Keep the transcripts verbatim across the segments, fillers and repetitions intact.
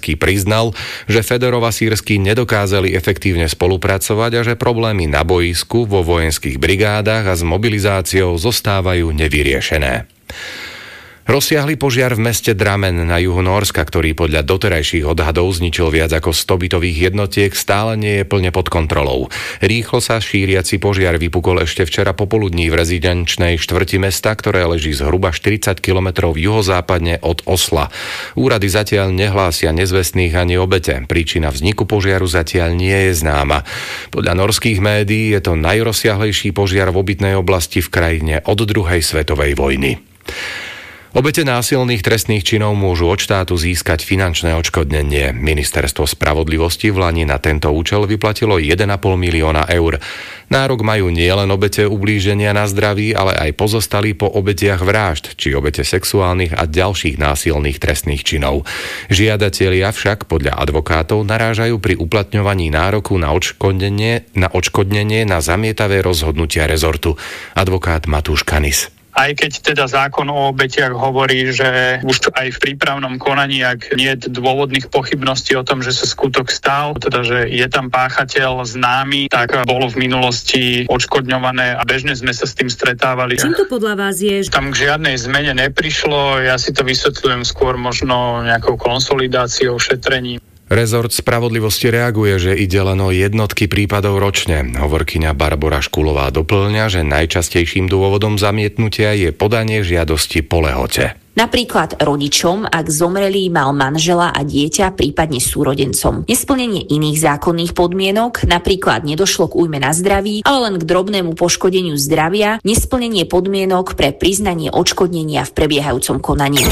Zelenský priznal, že Fedorov a Sýrsky nedokázali efektívne spolupracovať a že problémy na boisku, vo vojenských brigádach a s mobilizáciou zostávajú nevyriešené. Rozsiahly požiar v meste Dramen na juhu Nórska, ktorý podľa doterajších odhadov zničil viac ako sto bytových jednotiek, stále nie je plne pod kontrolou. Rýchlo sa šíriaci požiar vypukol ešte včera popoludní v rezidenčnej štvrti mesta, ktoré leží zhruba štyridsať kilometrov juhozápadne od Osla. Úrady zatiaľ nehlásia nezvestných ani obete. Príčina vzniku požiaru zatiaľ nie je známa. Podľa norských médií je to najrozsiahlejší požiar v obytnej oblasti v krajine od druhej svetovej vojny. Obete násilných trestných činov môžu od štátu získať finančné odškodnenie. Ministerstvo spravodlivosti v lani na tento účel vyplatilo jeden a pol milióna eur. Nárok majú nielen obete ublíženia na zdraví, ale aj pozostali po obetiach vražd, či obete sexuálnych a ďalších násilných trestných činov. Žiadatelia však podľa advokátov narážajú pri uplatňovaní nároku na odškodnenie, na odškodnenie na zamietavé rozhodnutia rezortu. Advokát Matúš Kanis. Aj keď teda zákon o obetiach hovorí, že už aj v prípravnom konaní, ak nie je dôvodných pochybností o tom, že sa skutok stal, teda že je tam páchateľ známy, tak bolo v minulosti odškodňované a bežne sme sa s tým stretávali. Čím to podľa vás je? Tam k žiadnej zmene neprišlo, ja si to vysvetľujem skôr možno nejakou konsolidáciou, šetrením. Rezort spravodlivosti reaguje, že ide len o jednotky prípadov ročne. Hovorkyňa Barbora Škulová doplňa, že najčastejším dôvodom zamietnutia je podanie žiadosti po lehote. Napríklad rodičom, ak zomrelý mal manžela a dieťa, prípadne súrodencom. Nesplnenie iných zákonných podmienok, napríklad nedošlo k újme na zdraví, ale len k drobnému poškodeniu zdravia, nesplnenie podmienok pre priznanie odškodnenia v prebiehajúcom konaní.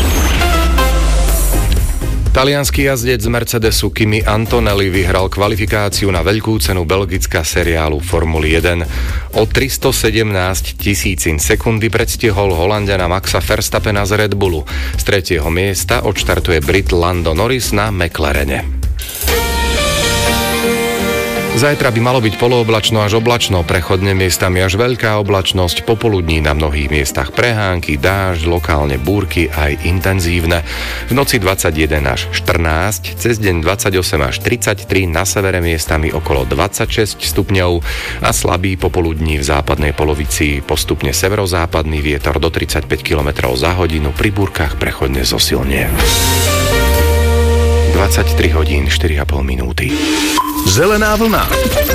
Taliansky jazdec z Mercedesu Kimi Antonelli vyhral kvalifikáciu na veľkú cenu Belgická seriálu Formuly jeden. O tristosedemnásť tisícin sekundy predstihol Holanďana Maxa Verstappena z Red Bullu. Z tretieho miesta odštartuje Brit Lando Norris na McLarene. Zajtra by malo byť polooblačno až oblačno, prechodne miestami až veľká oblačnosť, popoludní na mnohých miestach prehánky, dážď, lokálne búrky aj intenzívne. V noci dvadsaťjeden až štrnásť, cez deň dvadsaťosem až tridsaťtri, na severe miestami okolo dvadsaťšesť stupňov a slabý popoludní v západnej polovici postupne severozápadný vietor do tridsaťpäť kilometrov za hodinu, pri búrkach prechodne zosilnie. dvadsaťtri hodín štyri a pol minúty. Zelená vlna.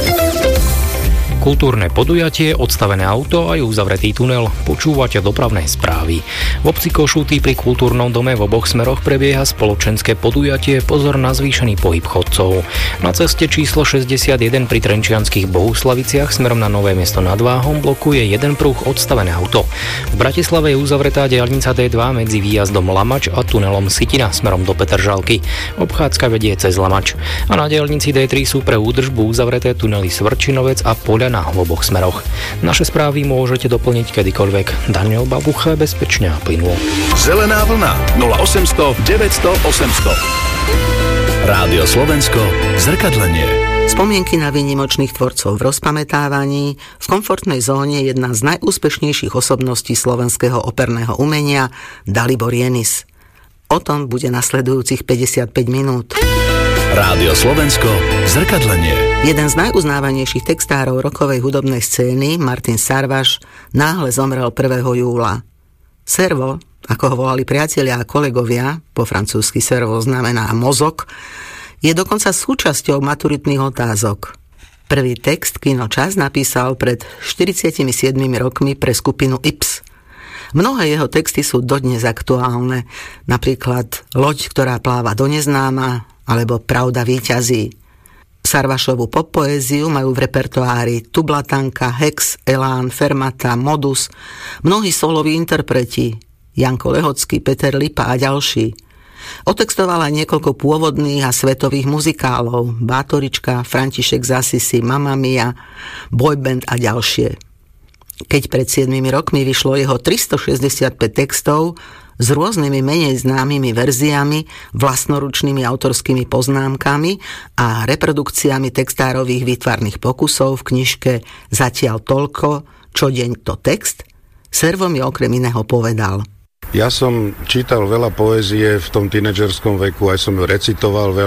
Kultúrne podujatie, odstavené auto aj uzavretý tunel. Počúvate dopravné správy. V obci Košúty pri kultúrnom dome v oboch smeroch prebieha spoločenské podujatie Pozor na zvýšený pohyb chodcov. Na ceste číslo šesťdesiatjeden pri Trenčianskych Bohuslaviciach smerom na Nové Mesto nad Váhom blokuje jeden pruh odstavené auto. V Bratislave je uzavretá diaľnica dé dva medzi výjazdom Lamač a tunelom Sitina smerom do Petržalky. Obchádzka vedie cez Lamač. A na diaľnici dé tri sú pre údržbu uzavreté tunely Svrčinovec a Poľa na v oboch smeroch. Naše správy môžete doplniť kedykoľvek. Daniel Babucha, bezpečne a plynulo. Zelená vlna nula osemsto deväťsto osemsto. Rádio Slovensko, zrkadlenie. Spomienky na výnimočných tvorcov v rozpamätávaní, v komfortnej zóne jedna z najúspešnejších osobností slovenského operného umenia Dalibor Jenis. O tom bude nasledujúcich päťdesiatpäť minút. Rádio Slovensko, zrkadlenie. Jeden z najuznávanejších textárov rokovej hudobnej scény, Martin Sarvaš, náhle zomrel prvého júla. Servo, ako ho volali priatelia a kolegovia, po francúzsky servo znamená mozog, je dokonca súčasťou maturitných otázok. Prvý text Kino Čas napísal pred štyridsiatimi siedmimi rokmi pre skupinu Ips. Mnohé jeho texty sú dodnes aktuálne, napríklad Loď, ktorá pláva do neznáma, alebo Pravda víťazí. Sarvašovú poppoéziu majú v repertoári Tublatanka, Hex, Elán, Fermata, Modus, mnohí soloví interpreti, Janko Lehocký, Peter Lipa a ďalší. Otextoval aj niekoľko pôvodných a svetových muzikálov, Bátorička, František z Assisi, Mamma Mia, Boyband a ďalšie. Keď pred siedmimi rokmi vyšlo jeho tristošesťdesiatpäť textov, s rôznymi menej známymi verziami, vlastnoručnými autorskými poznámkami a reprodukciami textárových výtvarných pokusov v knižke Zatiaľ toľko, čo deň to text, Servo mi okrem iného povedal: Ja som čítal veľa poézie v tom tínedžerskom veku, aj som ju recitoval veľa.